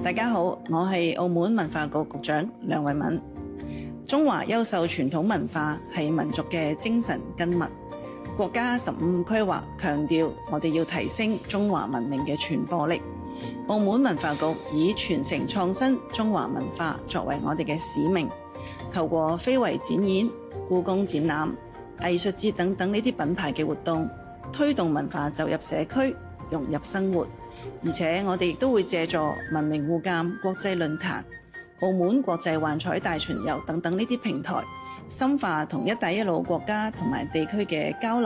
大家好，我係澳門文化局局長梁慧敏。中華優秀傳統文化係民族嘅精神根脈。國家15規劃強調，我哋要提升中華文明嘅傳播力。澳門文化局以傳承創新中華文化作為我哋嘅使命，透過非遺展演、故宮展覽、藝術節等等呢啲品牌嘅活動，推動文化走入社區，融入生活。而且我哋亦都會借助文明互鑒國際論壇、澳門國際幻彩大巡遊等等呢啲平台，深化同一帶一路國家同埋地區嘅交流。